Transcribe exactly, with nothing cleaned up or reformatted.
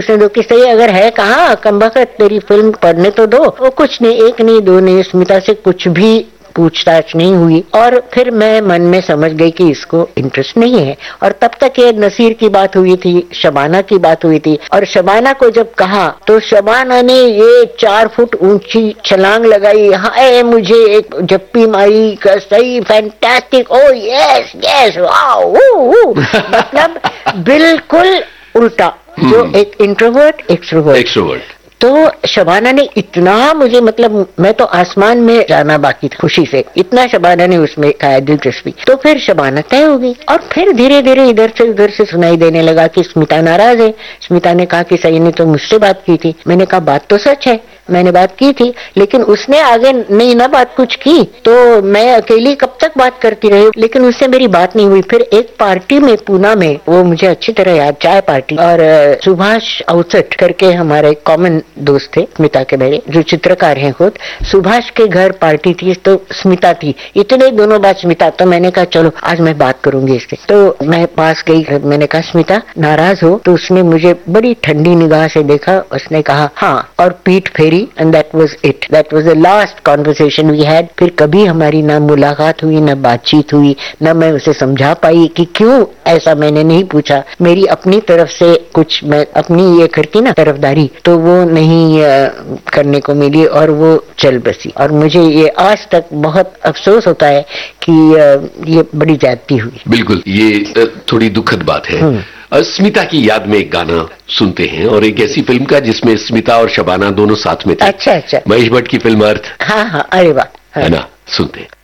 पूछने दो कि सही अगर है कहाँ कमबख्त तेरी फिल्म पढ़ने तो दो। वो कुछ नहीं, एक नहीं दो नहीं, स्मिता से कुछ भी पूछताछ नहीं हुई और फिर मैं मन में समझ गई कि इसको इंटरेस्ट नहीं है। और तब तक ये नसीर की बात हुई थी, शबाना की बात हुई थी और शबाना को जब कहा तो शबाना ने ये चार फुट ऊंची छलांग लगाई, हाय मुझे एक जप्पी मारी का सही फैंटास्टिक, ओ यस यस वाओ, मतलब बिल्कुल उल्टा, जो एक इंट्रोवर्ट एक्सट्रोवर्ट एक्सट्रोवर्ट तो शबाना ने इतना मुझे, मतलब मैं तो आसमान में जाना बाकी था खुशी से, इतना शबाना ने उसमें खाया दिलचस्पी। तो फिर शबाना तय हो गई और फिर धीरे धीरे इधर से उधर से सुनाई देने लगा कि स्मिता नाराज है। स्मिता ने कहा कि सही ने तो मुझसे बात की थी। मैंने कहा बात तो सच है, मैंने बात की थी, लेकिन उसने आगे नहीं ना बात कुछ की, तो मैं अकेली कब तक बात करती रही, लेकिन उससे मेरी बात नहीं हुई। फिर एक पार्टी में पूना में, वो मुझे अच्छी तरह याद, चाय पार्टी, और सुभाष अवसट करके हमारे कॉमन दोस्त थे स्मिता के मेरे, जो चित्रकार हैं खुद, सुभाष के घर पार्टी थी तो स्मिता थी, इतने दोनों बात स्मिता। तो मैंने कहा चलो आज मैं बात करूंगी इससे। तो मैं पास गई, मैंने कहा स्मिता नाराज हो? तो उसने मुझे बड़ी ठंडी निगाह से देखा, उसने कहा हाँ, और पीठ फेरी, and that was it. That was the last conversation we had. फिर कभी हमारी ना मुलाकात हुई, ना बातचीत हुई, ना मैं उसे समझा पाई कि क्यों ऐसा मैंने नहीं पूछा। मेरी अपनी तरफ से कुछ, मैं अपनी ये करती ना तरफदारी, तो वो नहीं आ, करने को मिली और वो चल बसी। और मुझे ये आज तक बहुत अफसोस होता है कि आ, ये बड़ी ज्यादती हुई। बिल्कुल, ये थोड़ी दुखद बात है। स्मिता की याद में एक गाना सुनते हैं, और एक ऐसी फिल्म का जिसमें स्मिता और शबाना दोनों साथ में थे। अच्छा अच्छा, महेश भट्ट की फिल्म अर्थ। हाँ हाँ, अरे वाह, है ना, सुनते हैं।